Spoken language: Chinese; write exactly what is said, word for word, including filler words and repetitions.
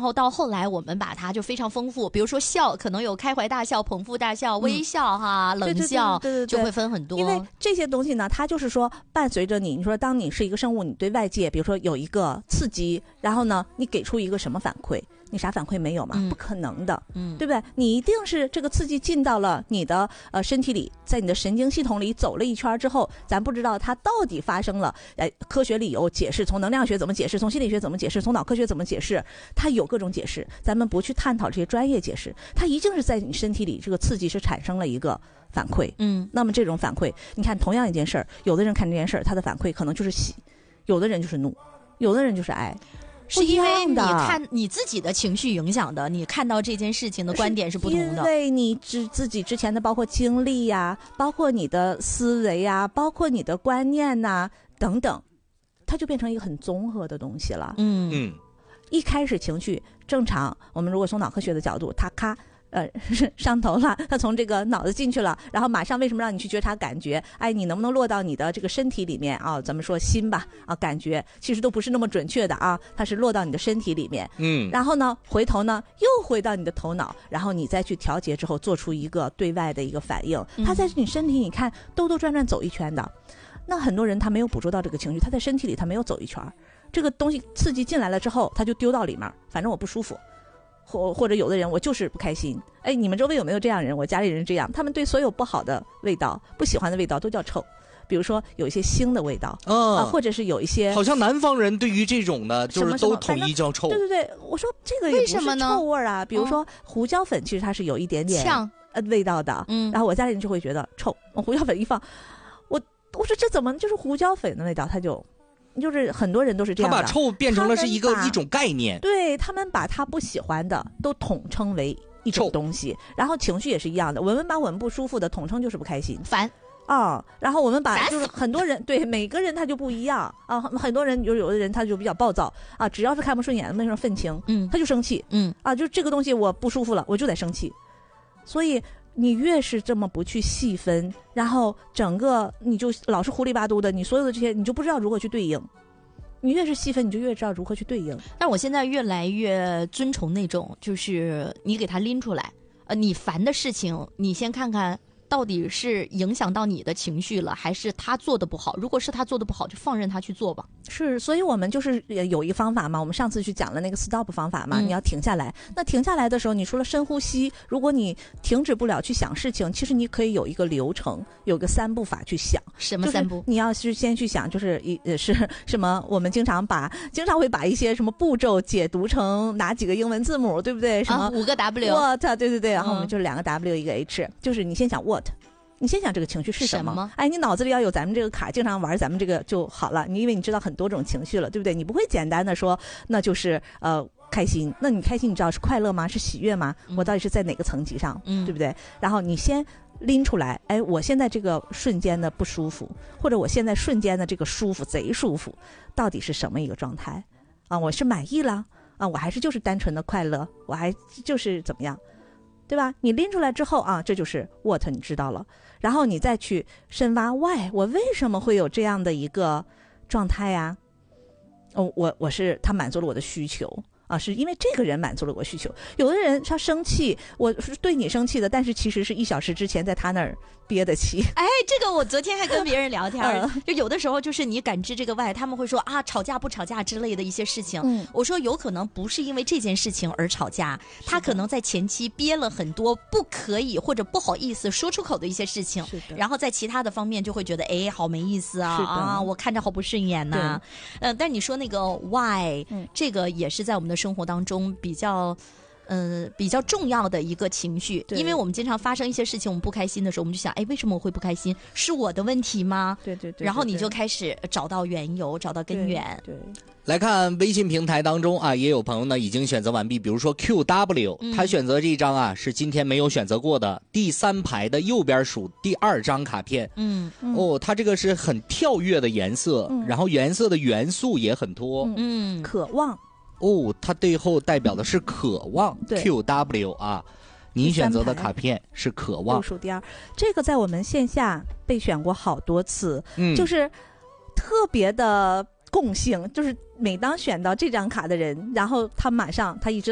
后到后来我们把它就非常丰富，比如说笑可能有开怀大笑、捧腹大笑、微笑哈、嗯、冷笑， 对对对对对对， 就会分很多。 因为这些东西呢，它就是说伴随着你，你说当你是一个生物，你对外界比如说有一个刺激，然后呢你给出一个什么反馈，你啥反馈没有嘛、嗯、不可能的，嗯，对不对？你一定是这个刺激进到了你的呃身体里，在你的神经系统里走了一圈之后，咱不知道它到底发生了，哎，科学理由解释，从能量学怎么解释，从心理学怎么解释，从脑科学怎么解释，它有各种解释，咱们不去探讨这些专业解释，它一定是在你身体里这个刺激是产生了一个反馈，嗯，那么这种反馈，你看同样一件事儿，有的人看这件事儿，他的反馈可能就是喜，有的人就是怒，有的人就是哀。 是因为你看你自己的情绪影响的，你看到这件事情的观点是不同的。 因为你之自己之前的包括经历呀、啊，包括你的思维呀、啊，包括你的观念呐、啊、等等，它就变成一个很综合的东西了。 嗯嗯， 一开始情绪正常，我们如果从脑科学的角度，它咔。呃，上头了，他从这个脑子进去了，然后马上为什么让你去觉察感觉？哎，你能不能落到你的这个身体里面啊？咱们说心吧，啊，感觉其实都不是那么准确的啊，它是落到你的身体里面，嗯，然后呢，回头呢又回到你的头脑，然后你再去调节之后，做出一个对外的一个反应。它在你身体你看兜兜转转走一圈的，那很多人他没有捕捉到这个情绪，他在身体里他没有走一圈，这个东西刺激进来了之后，他就丢到里面，反正我不舒服。或或者有的人我就是不开心，哎，你们周围有没有这样人？我家里人这样，他们对所有不好的味道、不喜欢的味道都叫臭，比如说有一些腥的味道，嗯、啊，或者是有一些， 好像南方人对于这种的，就是都统一叫臭。 对对对，我说这个也不是臭味啊，比如说胡椒粉，其实它是有一点点呛呃味道的，嗯，然后我家里人就会觉得臭，我胡椒粉一放，我我说这怎么就是胡椒粉的味道，他就。就是很多人都是这样的， 他把臭变成了是一个一种概念， 对，他们把他不喜欢的都统称为一种东西，然后情绪也是一样的，我们把我们不舒服的统称就是不开心、 烦啊、哦，然后我们把就是很多人对每个人他就不一样啊，很多人有有的人他就比较暴躁啊，只要是看不顺眼，那种愤青，嗯，他就生气，嗯啊，就这个东西我不舒服了，我就得生气，所以。你越是这么不去细分，然后整个你就老是糊里巴嘟的，你所有的这些你就不知道如何去对应。你越是细分，你就越知道如何去对应。 但我现在越来越尊崇那种，就是你给它拎出来，呃，你烦的事情，你先看看到底是影响到你的情绪了，还是他做的不好？如果是他做的不好，就放任他去做吧。 是，所以我们就是有一个方法嘛，我们上次去讲了那个 stop 方法嘛，嗯、你要停下来。那停下来的时候，你除了深呼吸，如果你停止不了去想事情，其实你可以有一个流程，有个三步法去想。 什么三步？ 就是、你要是先去想，就是一是什么？我们经常把经常会把一些什么步骤解读成哪几个英文字母，对不对？什么、 啊、五个 W？What？ 对对对，然后我们就是两个 W 一个 H，、嗯、就是你先想 What。你先想这个情绪是什么？ 什么哎，你脑子里要有咱们这个卡，经常玩咱们这个就好了。你因为你知道很多种情绪了，对不对？你不会简单的说那就是呃开心。那你开心你知道是快乐吗？是喜悦吗？嗯、我到底是在哪个层级上，嗯、对不对？然后你先拎出来，哎，我现在这个瞬间的不舒服，或者我现在瞬间的这个舒服贼舒服，到底是什么一个状态？啊，我是满意了啊，我还是就是单纯的快乐，我还就是怎么样？对吧？你拎出来之后啊，这就是 what 你知道了，然后你再去深挖 why， 我为什么会有这样的一个状态呀？哦，我我是他满足了我的需求啊，是因为这个人满足了我需求。有的人他生气，我是对你生气的，但是其实是一小时之前在他那儿憋的气。 哎，这个我昨天还跟别人聊天、嗯、就有的时候就是你感知这个外，他们会说啊吵架不吵架之类的一些事情、嗯、我说有可能不是因为这件事情而吵架，他可能在前期憋了很多不可以或者不好意思说出口的一些事情，然后在其他的方面就会觉得哎好没意思啊，啊我看着好不顺眼呐、啊。呃，但你说那个 why、嗯、这个也是在我们的生活当中比较呃，比较重要的一个情绪，因为我们经常发生一些事情，我们不开心的时候，我们就想，哎，为什么我会不开心？是我的问题吗？ 对对 对, 对, 对。 然后你就开始找到缘由，找到根源。 对。对来看微信平台当中啊，也有朋友呢已经选择完毕，比如说 Q W，、嗯、他选择这一张啊是今天没有选择过的第三排的右边数第二张卡片。嗯，哦，它这个是很跳跃的颜色，嗯、然后颜色的元素也很多。 嗯，渴望。 哦，它背后代表的是渴望 ，Q W 啊，您选择的卡片是渴望。 右数第二，这个在我们线下被选过好多次，嗯、就是特别的共性，就是每当选到这张卡的人，然后他马上他一直。